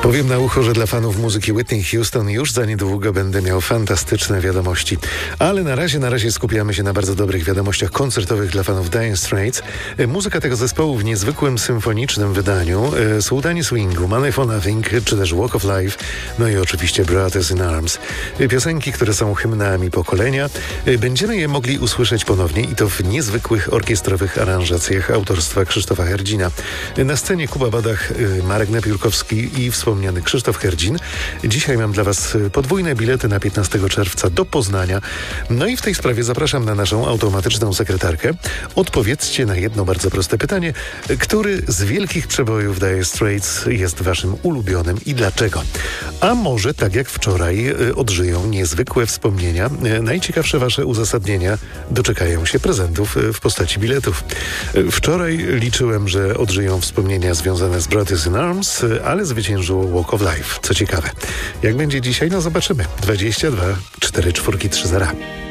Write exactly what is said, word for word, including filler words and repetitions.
Powiem na ucho, że dla fanów muzyki Whitney Houston już za niedługo będę miał fantastyczne wiadomości. Ale na razie, na razie skupiamy się na bardzo dobrych wiadomościach koncertowych dla fanów Dire Straits. Muzyka tego zespołu w niezwykłym symfonicznym wydaniu, Sułtani Swingu, Money for Nothing, czy też Walk of Life, no i oczywiście Brothers in Arms. Piosenki, które są hymnami pokolenia. Będziemy je mogli usłyszeć ponownie i to w niezwykłych orkiestrowych aranżacjach autorstwa Krzysztofa Herdzina. Na scenie Kuba Badach, Marek Napiórkowski i wspomniany Krzysztof Herdzin. Dzisiaj mam dla Was podwójne bilety na piętnastego czerwca do Poznania. No i w tej sprawie zapraszam na naszą automatyczną sekretarkę. Odpowiedzcie na jedno bardzo proste pytanie. Który z wielkich przebojów Dire Straits jest Waszym ulubionym i dlaczego? A może tak jak wczoraj odżyją niezwykłe wspomnienia, najciekawsze Wasze uzasadnienia doczekają się prezentów w postaci biletów. Wczoraj liczyłem, że odżyją wspomnienia związane z Brothers in Arms, ale zwyciężyło Walk of Life. Co ciekawe. Jak będzie dzisiaj? No zobaczymy. dwadzieścia dwa cztery cztery trzy zero.